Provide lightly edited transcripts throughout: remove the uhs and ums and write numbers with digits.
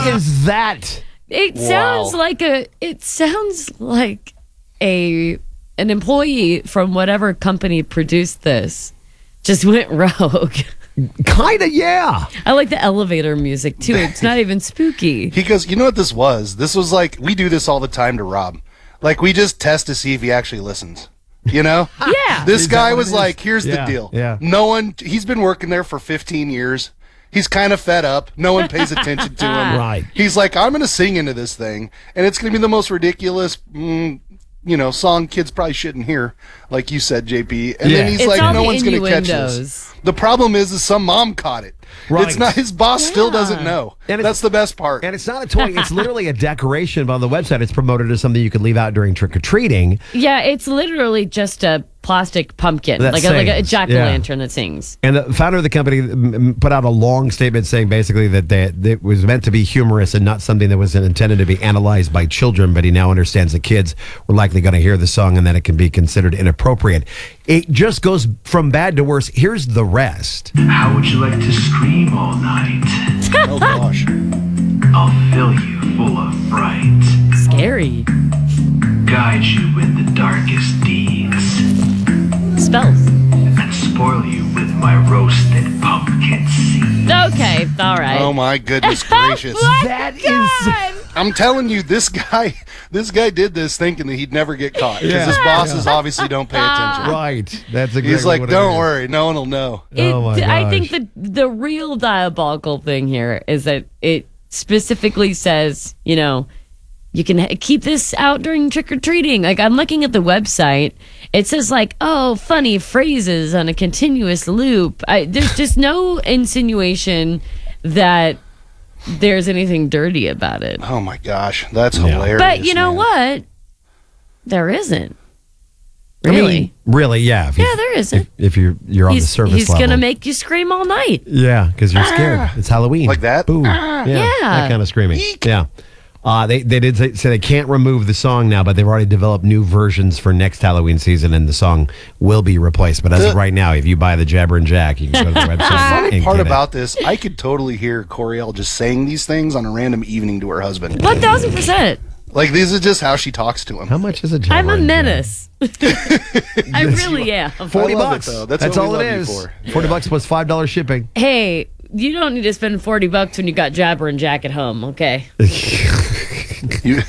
What is that? It sounds like an employee from whatever company produced this just went rogue. Kind of, yeah. I like the elevator music too. It's not even spooky. He goes, you know what this was? This was like, we do this all the time to Rob. Like, we just test to see if he actually listens. You know? Yeah. This guy was like, here's the deal. Yeah. He's been working there for 15 years. He's kind of fed up. No one pays attention to him. Right. He's like, I'm going to sing into this thing, and it's going to be the most ridiculous, song kids probably shouldn't hear, like you said, JP. And then he's It's like, all no the one's going to catch innuendos. this. The problem is some mom caught it. Right. It's not, his boss still doesn't know. And That's the best part. And it's not a toy. It's literally a decoration on the website. It's promoted as something you could leave out during trick-or-treating. Yeah, it's literally just a plastic pumpkin, That like a sings. jack-o'-lantern that sings. And the founder of the company put out a long statement saying basically that it was meant to be humorous and not something that was intended to be analyzed by children, but he now understands that kids were likely going to hear the song and that it can be considered inappropriate. It just goes from bad to worse. Here's the rest. How would you like to scream all night? Oh, gosh. I'll fill you full of fright. Scary. Guide you with the darkest deeds. Spells. And spoil you with my roasted pumpkin seeds. Okay, all right. Oh, my goodness gracious. That is... I'm telling you, this guy did this thinking that he'd never get caught because his bosses obviously don't pay attention. Right. That's exactly He's like, what it don't is. worry, no one will know. Oh my I think gosh. the real diabolical thing here is that it specifically says, you can keep this out during trick-or-treating. Like, I'm looking at the website. It says, like, funny phrases on a continuous loop. There's just no insinuation that there's anything dirty about it. Oh my gosh, that's hilarious. But you know man. what? There isn't. I Really? mean, really, yeah. Yeah, there isn't. If you're on the surface He's level. going to make you scream all night. Yeah, because you're scared. It's Halloween. Like that? Boom. Yeah. That kind of screaming. Eek. Yeah. They did say they can't remove the song now, but they've already developed new versions for next Halloween season, and the song will be replaced. But as of right now, if you buy the Jabber and Jack, you can go to the website. The funny and part get it. about this, I could totally hear Coriel just saying these things on a random evening to her husband. 1,000%. Like, this is just how she talks to him. How much is a Jabber I'm a and Jack? menace. I really am. I $40. love it, though. That's what all we it love you is. for. $40 plus $5 shipping. Hey, you don't need to spend $40 when you got Jabber and Jack at home, okay? You-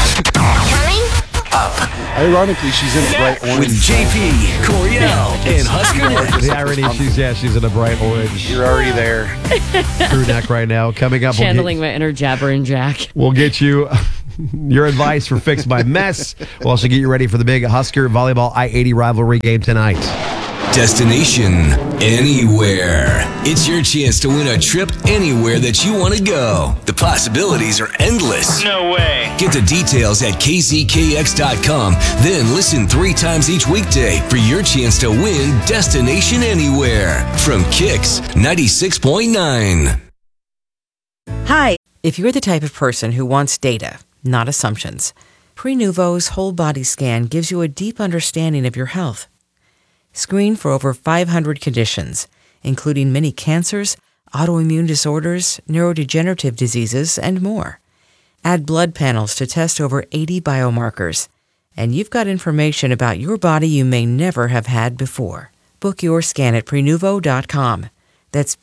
Ironically, she's in a bright orange. With JP, Coriel, and Husker Nick. The irony, she's in a bright orange You're already there. crew neck right now. Coming up, Channeling my inner Jabber and Jack. we'll get you your advice for Fix My Mess. We'll also get you ready for the big Husker Volleyball I-80 rivalry game tonight. Destination Anywhere. It's your chance to win a trip anywhere that you want to go. The possibilities are endless. No way. Get the details at kzkx.com. Then listen 3 times each weekday for your chance to win Destination Anywhere from Kix 96.9. Hi. If you're the type of person who wants data, not assumptions, Prenuvo's whole body scan gives you a deep understanding of your health. Screen for over 500 conditions, including many cancers, autoimmune disorders, neurodegenerative diseases, and more. Add blood panels to test over 80 biomarkers, and you've got information about your body you may never have had before. Book your scan at Prenuvo.com. That's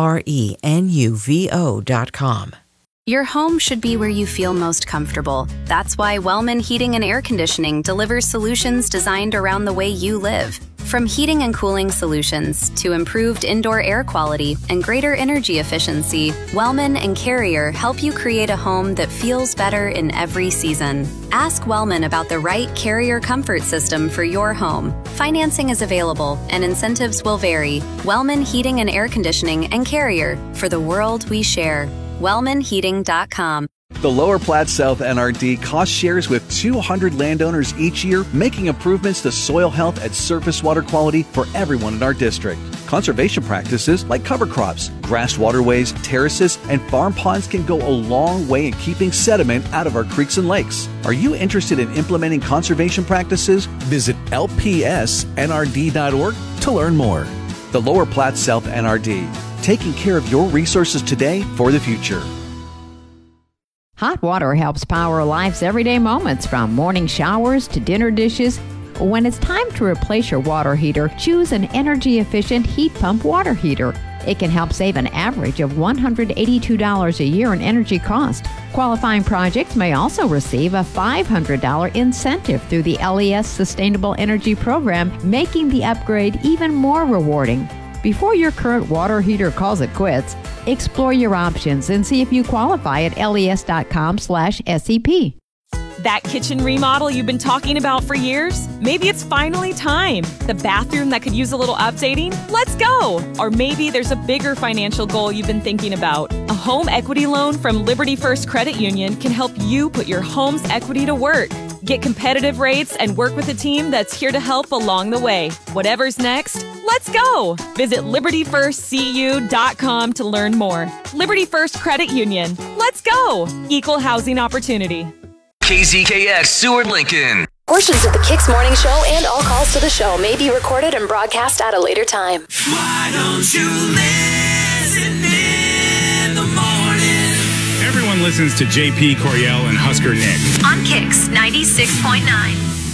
Prenuvo.com. Your home should be where you feel most comfortable. That's why Wellman Heating and Air Conditioning delivers solutions designed around the way you live. From heating and cooling solutions to improved indoor air quality and greater energy efficiency, Wellman and Carrier help you create a home that feels better in every season. Ask Wellman about the right Carrier comfort system for your home. Financing is available and incentives will vary. Wellman Heating and Air Conditioning and Carrier, for the world we share. WellmanHeating.com. The Lower Platte South NRD cost shares with 200 landowners each year, making improvements to soil health and surface water quality for everyone in our district. Conservation practices like cover crops, grassed waterways, terraces, and farm ponds can go a long way in keeping sediment out of our creeks and lakes. Are you interested in implementing conservation practices? Visit lpsnrd.org to learn more. The Lower Platte South NRD, taking care of your resources today for the future. Hot water helps power life's everyday moments, from morning showers to dinner dishes. When it's time to replace your water heater, choose an energy-efficient heat pump water heater. It can help save an average of $182 a year in energy cost. Qualifying projects may also receive a $500 incentive through the LES Sustainable Energy Program, making the upgrade even more rewarding. Before your current water heater calls it quits, explore your options and see if you qualify at les.com/SEP. That kitchen remodel you've been talking about for years? Maybe it's finally time. The bathroom that could use a little updating? Let's go! Or maybe there's a bigger financial goal you've been thinking about. A home equity loan from Liberty First Credit Union can help you put your home's equity to work. Get competitive rates and work with a team that's here to help along the way. Whatever's next, let's go! Visit LibertyFirstCU.com to learn more. Liberty First Credit Union. Let's go! Equal housing opportunity. KZKX Seward Lincoln. Portions of the Kicks Morning Show and all calls to the show may be recorded and broadcast at a later time. Why don't you listen in the morning? Everyone listens to JP Coriel and Husker Nick On Kicks 96.9.